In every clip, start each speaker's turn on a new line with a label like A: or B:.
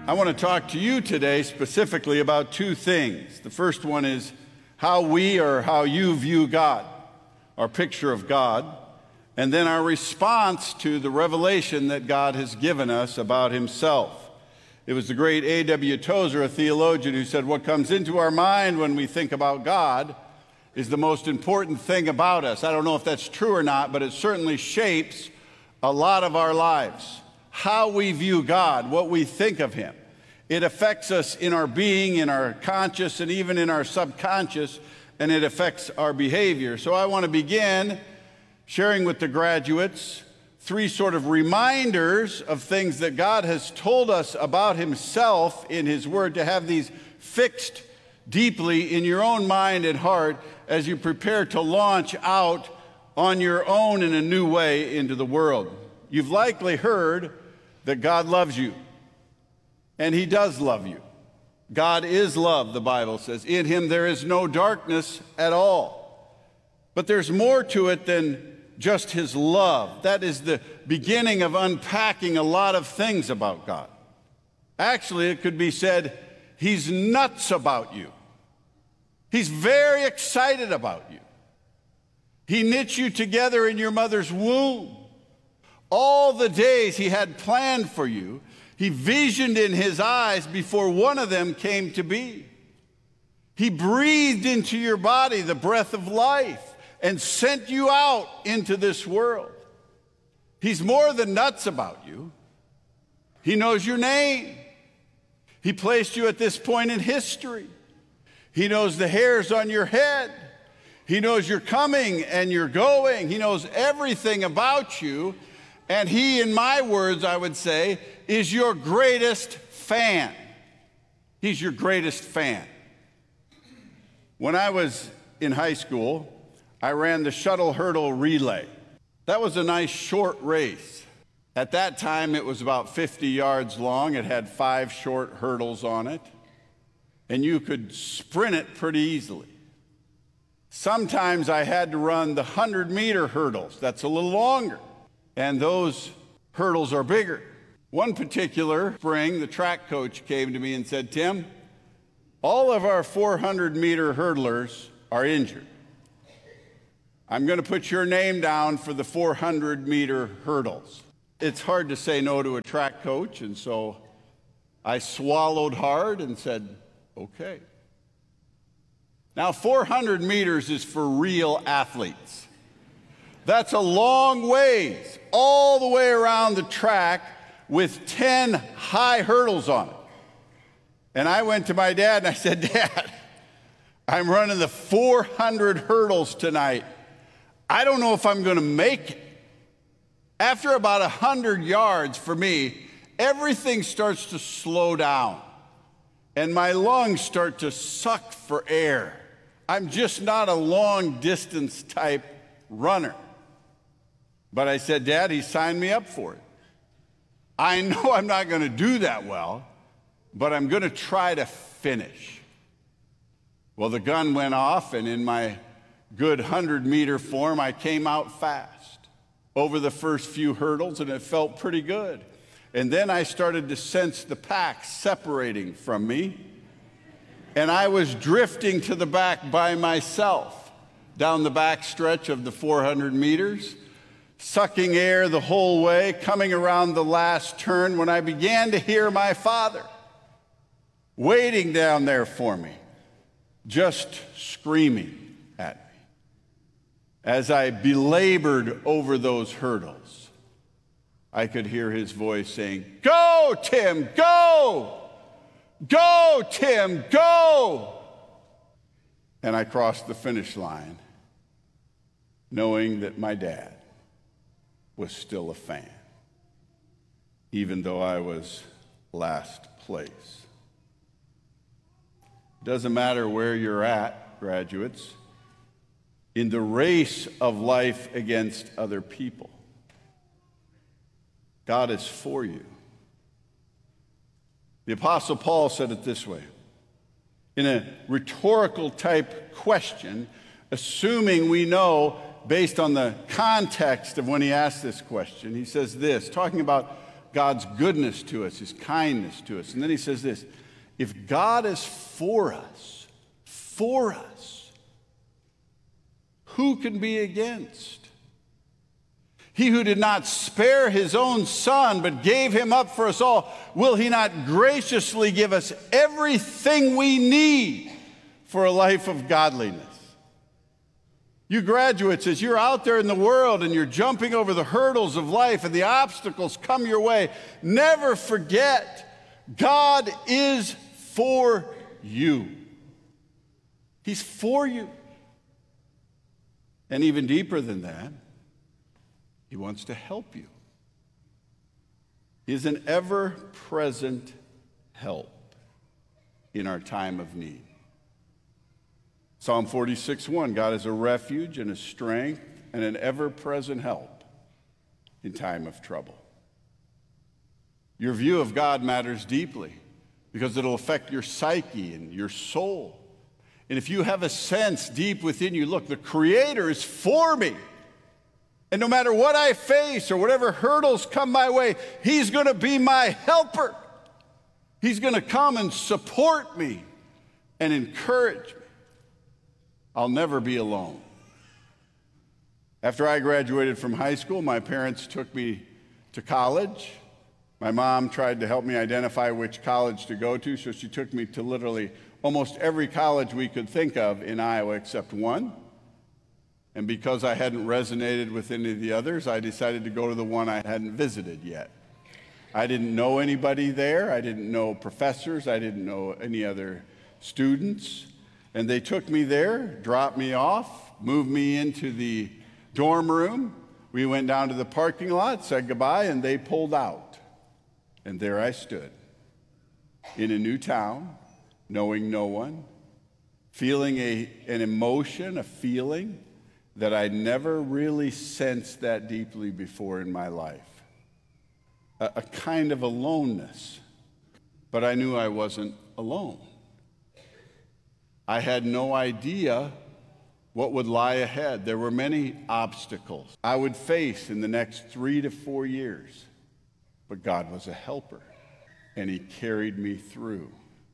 A: I want to talk to you today specifically about two things. The first one is how we or how you view God, our picture of God, and then our response to the revelation that God has given us about himself. It was the great A.W. Tozer, a theologian, who said, what comes into our mind when we think about God is the most important thing about us. I don't know if that's true or not, but it certainly shapes a lot of our lives. How we view God, what we think of him. It affects us in our being, in our conscious, and even in our subconscious, and it affects our behavior. So I want to begin sharing with the graduates three sort of reminders of things that God has told us about himself in his word, to have these fixed deeply in your own mind and heart as you prepare to launch out on your own in a new way into the world. You've likely heard that God loves you, and he does love you. God is love, the Bible says. In him there is no darkness at all. But there's more to it than just his love. That is the beginning of unpacking a lot of things about God. Actually, it could be said, he's nuts about you. He's very excited about you. He knit you together in your mother's womb. All the days he had planned for you, he visioned in his eyes before one of them came to be. He breathed into your body the breath of life and sent you out into this world. He's more than nuts about you. He knows your name. He placed you at this point in history. He knows the hairs on your head. He knows you're coming and you're going. He knows everything about you. And he, in my words, I would say, is your greatest fan. He's your greatest fan. When I was in high school, I ran the shuttle hurdle relay. That was a nice short race. At that time, it was about 50 yards long. It had 5 short hurdles on it, and you could sprint it pretty easily. Sometimes I had to run the 100-meter hurdles. That's a little longer. And those hurdles are bigger. One particular spring, the track coach came to me and said, Tim, all of our 400-meter hurdlers are injured. I'm going to put your name down for the 400-meter hurdles. It's hard to say no to a track coach, and so I swallowed hard and said, okay. Now, 400 meters is for real athletes. That's a long ways, all the way around the track with 10 high hurdles on it. And I went to my dad and I said, Dad, I'm running the 400 hurdles tonight. I don't know if I'm going to make it. After about 100 yards for me, everything starts to slow down and my lungs start to suck for air. I'm just not a long distance type runner. But I said, Dad, he signed me up for it. I know I'm not going to do that well, but I'm going to try to finish. Well, the gun went off, and in my good 100-meter form, I came out fast over the first few hurdles, and it felt pretty good. And then I started to sense the pack separating from me, and I was drifting to the back by myself down the back stretch of the 400 meters, sucking air the whole way, coming around the last turn when I began to hear my father waiting down there for me, just screaming at me. As I belabored over those hurdles, I could hear his voice saying, "Go, Tim, go! Go, Tim, go!" And I crossed the finish line, knowing that my dad was still a fan, even though I was last place. Doesn't matter where you're at, graduates, in the race of life against other people, God is for you. The Apostle Paul said it this way, in a rhetorical type question, assuming we know based on the context of when he asked this question. He says this, talking about God's goodness to us, his kindness to us. And then he says this, if God is for us, who can be against? He who did not spare his own son, but gave him up for us all, will he not graciously give us everything we need for a life of godliness? You graduates, as you're out there in the world and you're jumping over the hurdles of life and the obstacles come your way, never forget, God is for you. He's for you. And even deeper than that, he wants to help you. He is an ever-present help in our time of need. Psalm 46:1, God is a refuge and a strength and an ever-present help in time of trouble. Your view of God matters deeply because it'll affect your psyche and your soul. And if you have a sense deep within you, look, the Creator is for me. And no matter what I face or whatever hurdles come my way, he's going to be my helper. He's going to come and support me and encourage me. I'll never be alone. After I graduated from high school, my parents took me to college. My mom tried to help me identify which college to go to, so she took me to literally almost every college we could think of in Iowa except one. And because I hadn't resonated with any of the others, I decided to go to the one I hadn't visited yet. I didn't know anybody there. I didn't know professors. I didn't know any other students. And they took me there, dropped me off, moved me into the dorm room. We went down to the parking lot, said goodbye, and they pulled out. And there I stood in a new town, knowing no one, feeling an emotion, a feeling that I'd never really sensed that deeply before in my life. A kind of aloneness. But I knew I wasn't alone. I had no idea what would lie ahead. There were many obstacles I would face in the next 3 to 4 years. But God was a helper, and he carried me through.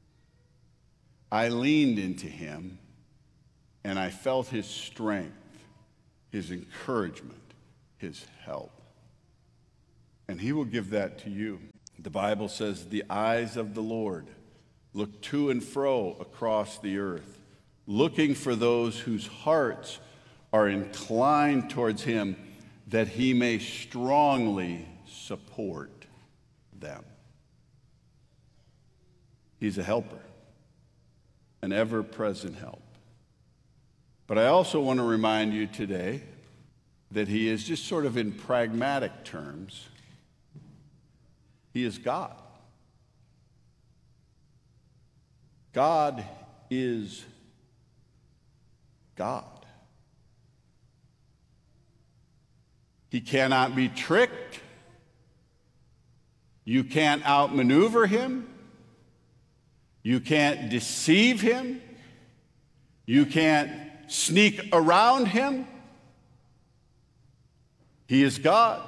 A: I leaned into him, and I felt his strength, his encouragement, his help. And he will give that to you. The Bible says, the eyes of the Lord look to and fro across the earth, looking for those whose hearts are inclined towards him, that he may strongly support them. He's a helper, an ever-present help. But I also want to remind you today that he is, just sort of in pragmatic terms, he is God. God is God. He cannot be tricked. You can't outmaneuver him. You can't deceive him. You can't sneak around him. He is God.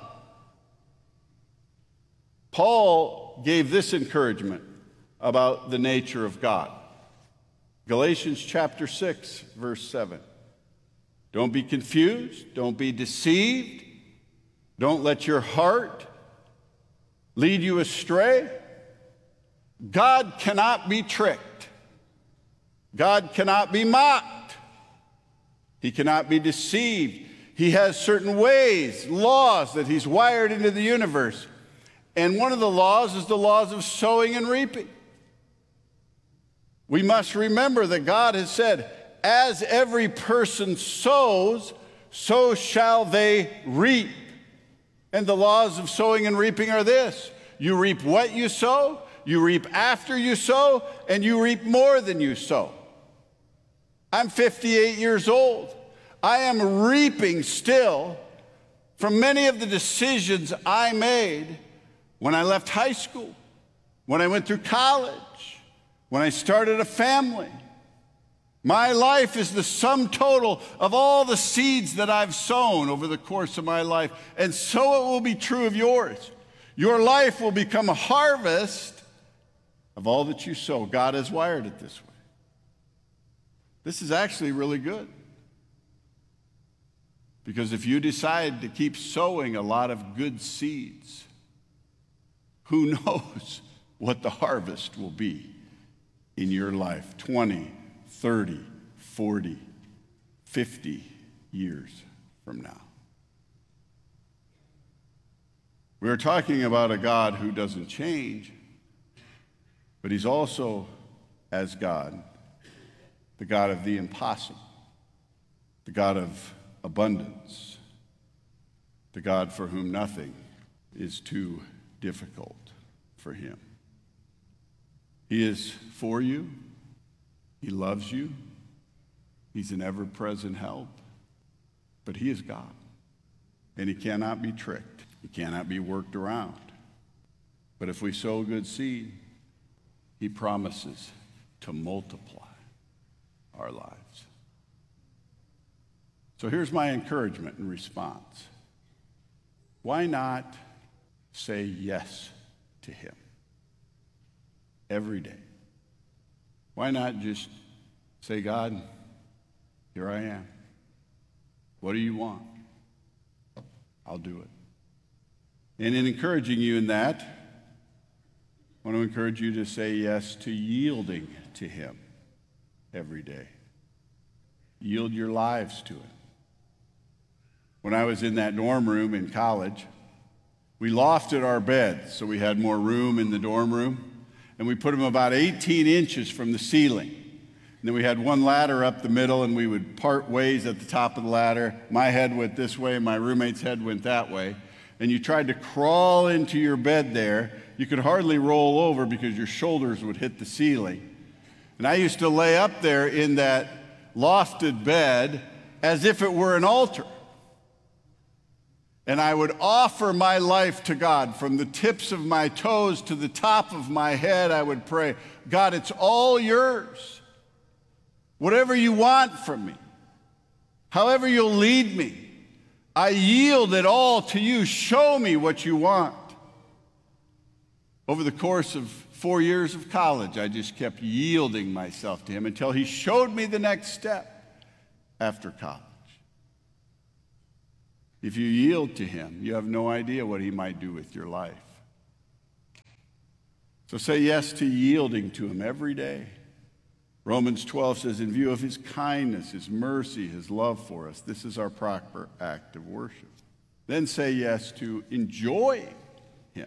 A: Paul gave this encouragement about the nature of God. Galatians chapter 6, verse 7. Don't be confused. Don't be deceived. Don't let your heart lead you astray. God cannot be tricked. God cannot be mocked. He cannot be deceived. He has certain ways, laws that he's wired into the universe. And one of the laws is the laws of sowing and reaping. We must remember that God has said, as every person sows, so shall they reap. And the laws of sowing and reaping are this: you reap what you sow, you reap after you sow, and you reap more than you sow. I'm 58 years old. I am reaping still from many of the decisions I made when I left high school, when I went through college, when I started a family. My life is the sum total of all the seeds that I've sown over the course of my life, and so it will be true of yours. Your life will become a harvest of all that you sow. God has wired it this way. This is actually really good. Because if you decide to keep sowing a lot of good seeds, who knows what the harvest will be in your life 20, 30, 40, 50 years from now. We're talking about a God who doesn't change, but he's also, as God, the God of the impossible, the God of abundance, the God for whom nothing is too difficult for him. He is for you. He loves you. He's an ever-present help. But he is God, and he cannot be tricked. He cannot be worked around. But if we sow good seed, he promises to multiply our lives. So here's my encouragement and response. Why not say yes to him every day? Why not just say, God, here I am. What do you want? I'll do it. And in encouraging you in that, I want to encourage you to say yes to yielding to him every day. Yield your lives to him. When I was in that dorm room in college, we lofted our beds so we had more room in the dorm room, and we put them about 18 inches from the ceiling. And then we had one ladder up the middle, and we would part ways at the top of the ladder. My head went this way, my roommate's head went that way. And you tried to crawl into your bed there. You could hardly roll over because your shoulders would hit the ceiling. And I used to lay up there in that lofted bed as if it were an altar. And I would offer my life to God. From the tips of my toes to the top of my head, I would pray, God, it's all yours. Whatever you want from me, however you'll lead me, I yield it all to you. Show me what you want. Over the course of 4 years of college, I just kept yielding myself to him until he showed me the next step after college. If you yield to him, you have no idea what he might do with your life. So say yes to yielding to him every day. Romans 12 says, in view of his kindness, his mercy, his love for us, this is our proper act of worship. Then say yes to enjoying him.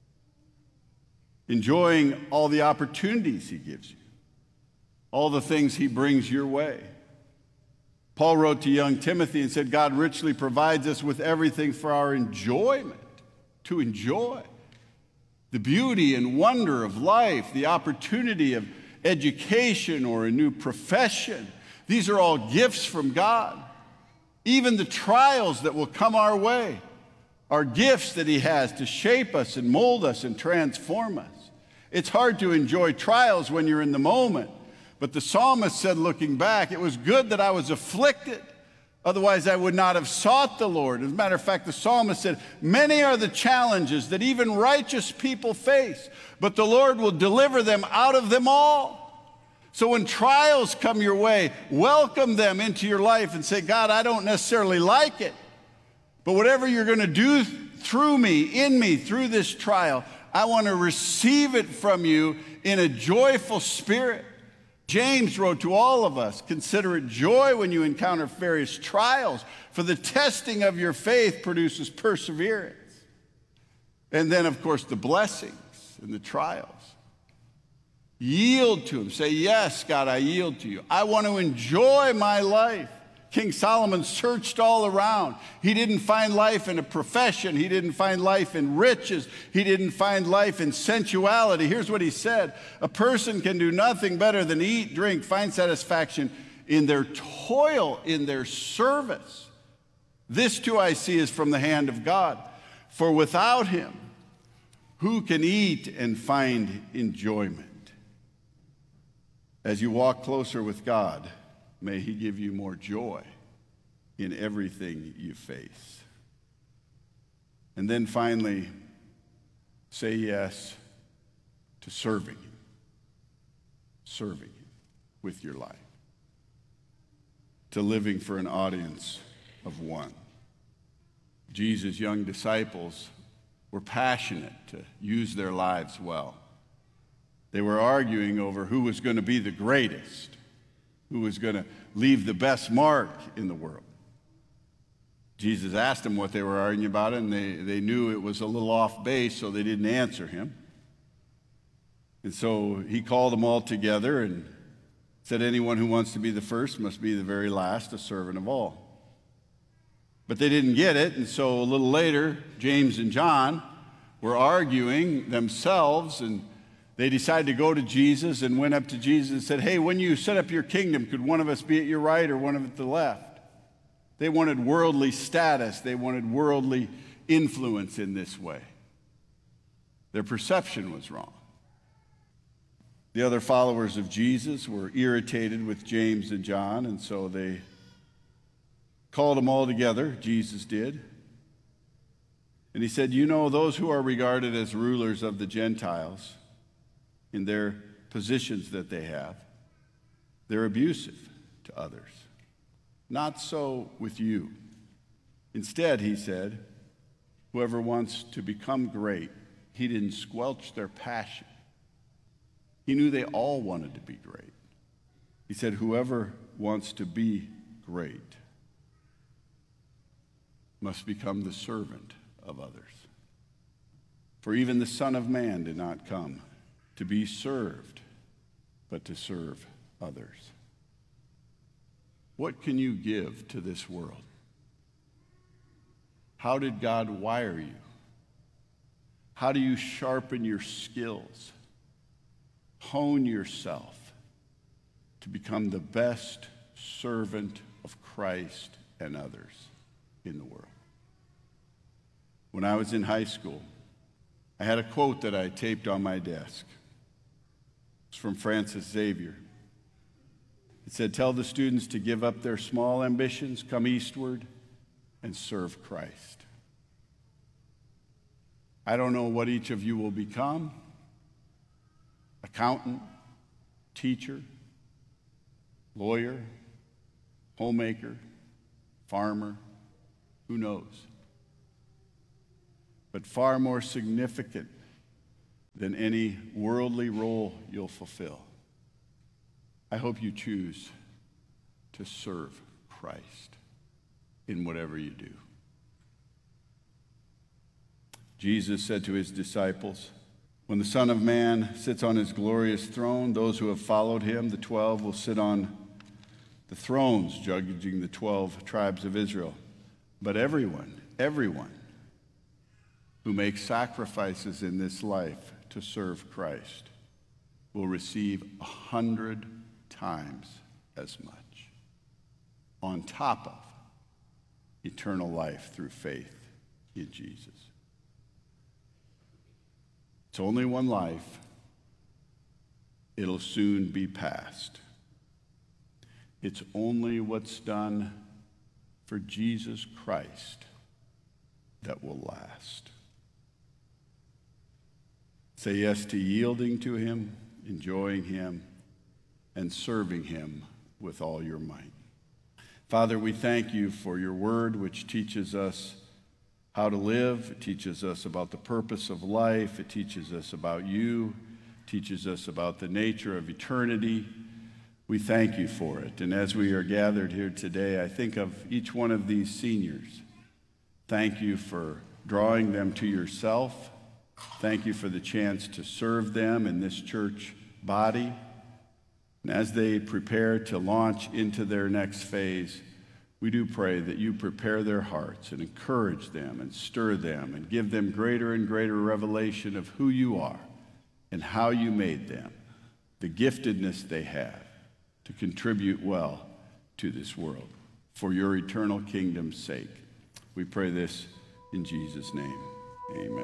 A: Enjoying all the opportunities he gives you, all the things he brings your way. Paul wrote to young Timothy and said, God richly provides us with everything for our enjoyment, to enjoy the beauty and wonder of life, the opportunity of education or a new profession. These are all gifts from God. Even the trials that will come our way are gifts that he has to shape us and mold us and transform us. It's hard to enjoy trials when you're in the moment. But the psalmist said, looking back, it was good that I was afflicted. Otherwise, I would not have sought the Lord. As a matter of fact, the psalmist said, many are the challenges that even righteous people face, but the Lord will deliver them out of them all. So when trials come your way, welcome them into your life and say, God, I don't necessarily like it, but whatever you're going to do through me, in me, through this trial, I want to receive it from you in a joyful spirit. James wrote to all of us, consider it joy when you encounter various trials, for the testing of your faith produces perseverance. And then, of course, the blessings and the trials. Yield to him. Say, yes, God, I yield to you. I want to enjoy my life. King Solomon searched all around. He didn't find life in a profession. He didn't find life in riches. He didn't find life in sensuality. Here's what he said. A person can do nothing better than eat, drink, find satisfaction in their toil, in their service. This too I see is from the hand of God. For without him, who can eat and find enjoyment? As you walk closer with God, may he give you more joy in everything you face. And then finally, Say yes to serving him with your life, to living for an audience of one. Jesus' young disciples were passionate to use their lives well. They were arguing over who was going to be the greatest, who was going to leave the best mark in the world. Jesus asked them what they were arguing about, and they knew it was a little off base, so they didn't answer him. And so he called them all together and said, anyone who wants to be the first must be the very last, a servant of all. But they didn't get it, and so a little later, James and John were arguing themselves, and they decided to go to Jesus and went up to Jesus and said, hey, when you set up your kingdom, could one of us be at your right or one of us at the left? They wanted worldly status. They wanted worldly influence in this way. Their perception was wrong. The other followers of Jesus were irritated with James and John, and so they called them all together, Jesus did. And he said, you know, those who are regarded as rulers of the Gentiles in their positions that they have, they're abusive to others. Not so with you. Instead, he said, whoever wants to become great, he didn't squelch their passion. He knew they all wanted to be great. He said, whoever wants to be great must become the servant of others. For even the Son of Man did not come to be served, but to serve others. What can you give to this world? How did God wire you? How do you sharpen your skills? Hone yourself to become the best servant of Christ and others in the world. When I was in high school, I had a quote that I taped on my desk. It's from Francis Xavier. It said, tell the students to give up their small ambitions, come eastward, and serve Christ. I don't know what each of you will become. Accountant, teacher, lawyer, homemaker, farmer, who knows? But far more significant than any worldly role you'll fulfill, I hope you choose to serve Christ in whatever you do. Jesus said to his disciples, when the Son of Man sits on his glorious throne, those who have followed him, the 12, will sit on the thrones, judging the 12 tribes of Israel. But everyone who makes sacrifices in this life to serve Christ will receive 100 times as much, on top of eternal life through faith in Jesus. It's only one life. It'll soon be past. It's only what's done for Jesus Christ that will last. Say yes to yielding to him, enjoying him, and serving him with all your might. Father, we thank you for your word, which teaches us how to live. It teaches us about the purpose of life. It teaches us about you. It teaches us about the nature of eternity. We thank you for it. And as we are gathered here today, I think of each one of these seniors. Thank you for drawing them to yourself. Thank you for the chance to serve them in this church body. And as they prepare to launch into their next phase, we do pray that you prepare their hearts and encourage them and stir them and give them greater and greater revelation of who you are and how you made them, the giftedness they have to contribute well to this world for your eternal kingdom's sake. We pray this in Jesus' name. Amen.